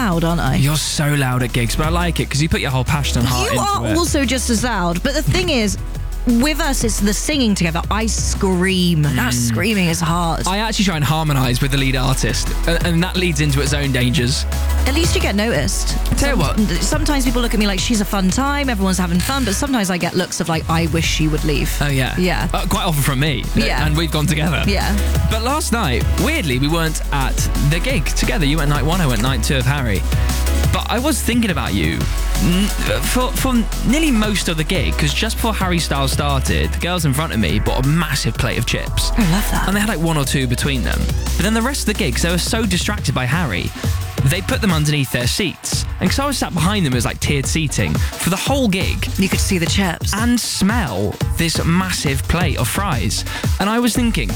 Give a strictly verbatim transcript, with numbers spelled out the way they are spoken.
loud, aren't I? You're so loud at gigs, but I like it because you put your whole passion and heart You into are it. also just as loud. But the thing is, with us, it's the singing together. I scream. That screaming is hard. I actually try and harmonise with the lead artist, and, and that leads into its own dangers. At least you get noticed. Tell you what. Sometimes people look at me like she's a fun time, everyone's having fun, but sometimes I get looks of like, I wish she would leave. Oh, yeah. Yeah. Uh, quite often from me. Yeah. And we've gone together. Yeah. But last night, weirdly, we weren't at the gig together. You went night one, I went night two of Harry. But I was thinking about you n- for, for nearly most of the gig, because just before Harry Styles started, the girls in front of me bought a massive plate of chips. I love that. And they had like one or two between them. But then the rest of the gig, 'cause they were so distracted by Harry, they put them underneath their seats. And because I was sat behind them, it was like tiered seating. For the whole gig, You could see the chips. and smell this massive plate of fries. And I was thinking,